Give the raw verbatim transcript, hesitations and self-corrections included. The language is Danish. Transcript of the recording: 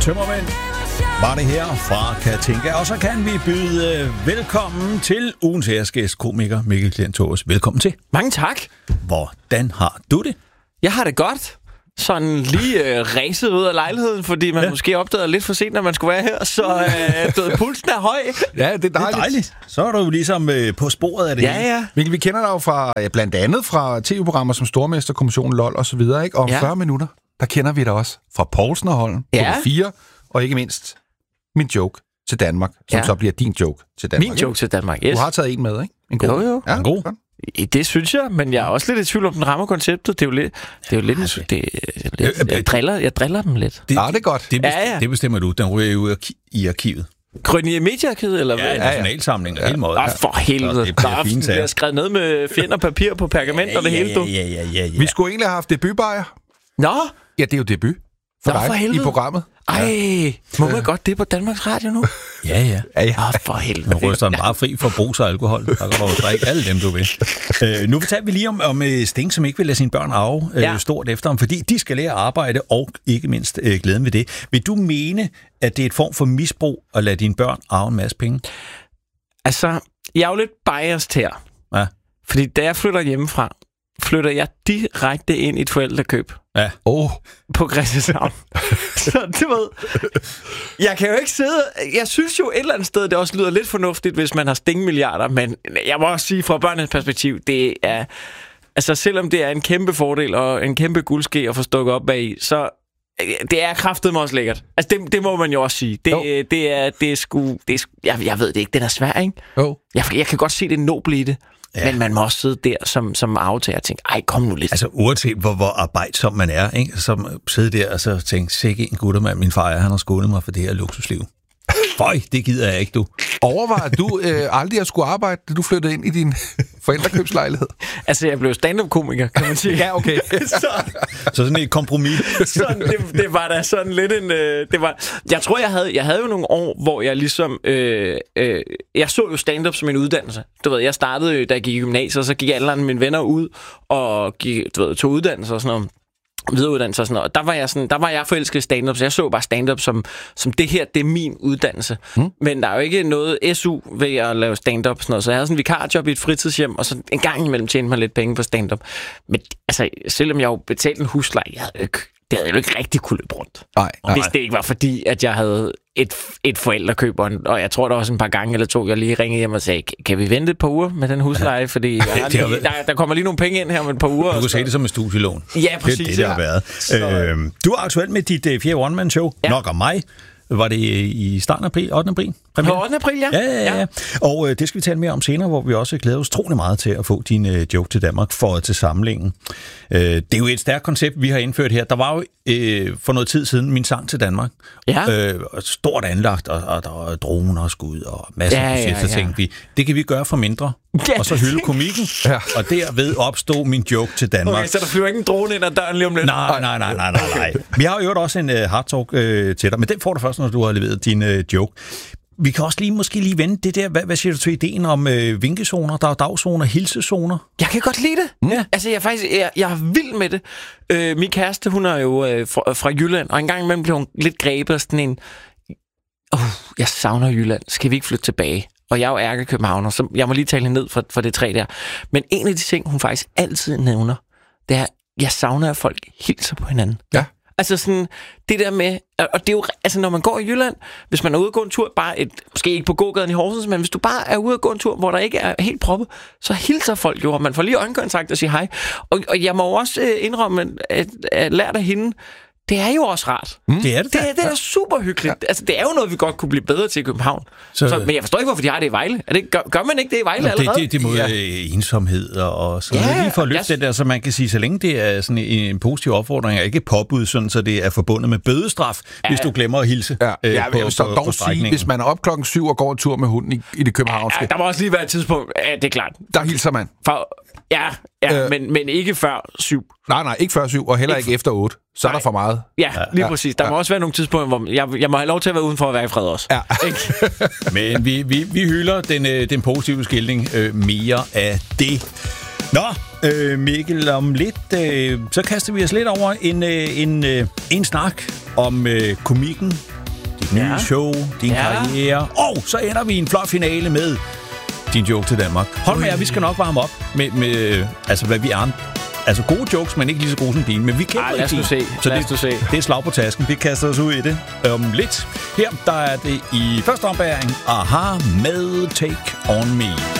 Tømmermænd var det her fra Katinka. Og så kan vi byde velkommen til ugens æresgæst, komiker Mikkel Klentorius. Velkommen til. Mange tak. Hvordan har du det? Jeg har det godt. Sådan lige øh, ræset ud af lejligheden, fordi man ja. måske opdagede lidt for sent, når man skulle være her. Så øh, død, pulsen er høj. Ja, det er dejligt. Det er dejligt. Så er du jo ligesom øh, på sporet af det ja, hele. Ja, Mikkel, vi kender dig jo fra, ja, blandt andet fra tv-programmer som Stormesterkommissionen, LOL og så videre, ikke? Og om ja. fyrre minutter, der kender vi dig også fra Poulsen og Holm, ja. T V fire, og ikke mindst min joke til Danmark, som ja. så bliver din joke til Danmark. Min joke til Danmark, yes. Du har taget en med, ikke? En god. Jo, jo. Ja, en god. Det synes jeg, men jeg er også lidt i tvivl om, den rammer konceptet. Det er jo lidt... Det er jo lidt, altså, det, lidt jeg, driller, jeg driller dem lidt. Det, ja, det er godt. Det, best, ja, ja. det bestemmer du. Den ryger jo i arkivet. Krønige Mediearkivet, eller hvad? Ja, nationalsamling og ja. hele måde. Ah, for helvede. Der er fint, jeg har skrevet ned med fjend og papir på pergament ja, og det ja, hele, du. Ja, ja, ja, ja. Vi skulle egentlig have haft debutbajer. Nå? Ja, det er jo debut for Nå, dig for i programmet. Ej, ja. må man godt det på Danmarks Radio nu? Ja, ja. ja, ja. Ah, for helvede. Nu ryster den bare fri for brug og alkohol. Der kan du drikke alle dem, du vil. Uh, nu fortalte vi lige om, om Sting, som ikke vil lade sine børn arve uh, ja. stort efter ham, fordi de skal lære at arbejde, og ikke mindst uh, glæden ved det. Vil du mene, at det er et form for misbrug at lade dine børn arve en masse penge? Altså, jeg er jo lidt biased her. Ja. Fordi da jeg flytter hjemmefra, flytter jeg direkte ind i et forældrekøb. Ja. Oh. På Christianshavn. Så du ved, jeg kan jo ikke sidde... Jeg synes jo et eller andet sted, det også lyder lidt fornuftigt, hvis man har stingmilliarder, men jeg må også sige, fra børnenes perspektiv, det er... Altså, selvom det er en kæmpe fordel og en kæmpe guldske at få stukket op bag i, så... Det er kraftedeme også lækkert. Altså, det, det må man jo også sige. Det, det er, det er sgu... Det er sgu jeg, jeg ved det ikke, den er svær, ikke? Oh. Jeg, jeg kan godt se det noble i det. Ja. Men man må også sidde der som, som aftager og tænke, ej, kom nu lidt. Altså, uanset hvor, hvor arbejdsom man er, ikke? Så sidde der og så tænke, sikke en guttermand, min far, han har skolet mig for det her luksusliv. Føj, det gider jeg ikke, du. Overvejer du øh, aldrig at skulle arbejde, da du flyttede ind i din forældrekøbslejlighed? Altså, jeg blev stand-up-komiker, kan man sige. Ja, okay. så, så sådan et kompromis. sådan, det, det var da sådan lidt en... Øh, det var, jeg tror, jeg havde, jeg havde jo nogle år, hvor jeg ligesom... Øh, øh, jeg så jo stand-up som en uddannelse. Du ved, jeg startede, da jeg gik i gymnasiet, og så gik alle mine venner ud og gik, du ved, tog uddannelse og sådan noget. Videreuddannelse og sådan noget. Der var jeg sådan, der var jeg forelsket i stand-up, så jeg så bare stand-up som, som det her, det er min uddannelse. Mm. Men der er jo ikke noget S U ved at lave stand-up sådan noget. Så jeg havde sådan en vikarjob i et fritidshjem, og så en gang imellem tjente mig lidt penge på stand-up. Men altså, selvom jeg jo betalte en husleje, jeg havde jo ikke, det havde jeg jo ikke rigtig kunne løbe rundt. Nej, nej. Hvis det ikke var fordi, at jeg havde et, et forældrekøb, og jeg tror der også en par gange eller to, jeg lige ringede hjem og sagde, kan vi vente et par uger med den husleje? Ja. Fordi jeg har lige, der, der kommer lige nogle penge ind her om et par uger. Du kunne se det som et studielån. Ja, præcis. Det er det, det har været. Så... Øh, du er aktuel med dit uh, fjerde one-man-show, ja. Nok om mig. Var det i starten af april, ottende april? På ottende april, ja. Ja, ja, ja. ja. Og øh, det skal vi tale mere om senere, hvor vi også glæder os troligt meget til at få din øh, joke til Danmark for til samlingen. Øh, det er jo et stærkt koncept, vi har indført her. Der var jo øh, for noget tid siden min sang til Danmark. Ja. Øh, stort anlagt, og, og der var droner og skud og masser af ja, ja, ja, ja. tænkte vi. Det kan vi gøre for mindre. Ja. Og så hylde komikken. Ja. Og derved opstod min joke til Danmark. Okay, så der flyver ikke en drone ind ad døren lige om lidt? Nej, nej, nej, nej, nej, nej. Vi har jo også en uh, hard talk uh, til dig, men den får du først, når du har leveret din uh, joke. Vi kan også lige måske lige vende det der. Hvad, hvad siger du til ideen om øh, vinkezoner? Der er dagzoner, hilsezoner. Jeg kan godt lide det. Mm. Ja. Altså, jeg er faktisk jeg, jeg er vild med det. Øh, min kæreste, hun er jo øh, fra, fra Jylland, og en gang imellem bliver hun lidt grebet af sådan en... Uh, jeg savner Jylland. Skal vi ikke flytte tilbage? Og jeg er jo ærkekøbenhavner, så jeg må lige tale hende ned for, for det træ der. Men en af de ting, hun faktisk altid nævner, det er, jeg savner, at folk hilser på hinanden. Ja. Altså sådan, det der med, og det er jo, altså når man går i Jylland, hvis man er ude og gå en tur, bare et, måske ikke på gågaden i Horsens, men hvis du bare er ude og gå en tur, hvor der ikke er helt proppet, så hilser folk jo, og man får lige øjenkontakt og siger hej. Og, og jeg må også indrømme, at, at lære af hende, det er jo også rart. Mm. Det er det. Det er, det er super hyggeligt. Ja. Altså, det er jo noget, vi godt kunne blive bedre til i København. Så, så, men jeg forstår ikke, hvorfor de har det i Vejle. Er det, gør, gør man ikke det i Vejle Nå, allerede? Det, det, det må ja. ensomhed og sådan noget. Ja, lige for at løfte jeg... det der, så man kan sige, så længe det er sådan en positiv opfordring, og ikke påbud, sådan, så det er forbundet med bødestraf, ja. hvis du glemmer at hilse. Ja, øh, ja på, jeg vil så på, dog på sige, hvis man er op klokken syv og går en tur med hunden i, i det københavnske. Ja, der må også lige være et tidspunkt, ja, det er klart. Der hilser man. For, ja, ja øh, men, men ikke før syv. Nej, nej, ikke før syv, og heller ikke, ikke efter otte. Så er der for meget. Ja, lige ja, præcis. Der ja. må også være nogle tidspunkter, hvor jeg, jeg må have lov til at være uden for at være i fred også. Ja. Men vi, vi, vi hylder den, den positive skildring øh, mere af det. Nå, øh, Mikkel, om lidt, øh, så kaster vi os lidt over en, øh, en, øh, en snak om øh, komikken dit nye Ja. show, din Ja. karriere, og så ender vi i en flot finale med din joke til Danmark. Hold med jer, vi skal nok varme op med, med altså hvad vi er. Altså gode jokes, men ikke lige så gode som dine. Men vi kender Ej, lad os ikke nu dine. se. Så Lad det, os nu se. det er slag på tasken. Vi kaster os ud i det om lidt. Her der er det i første ombæring. Aha med Take On Me.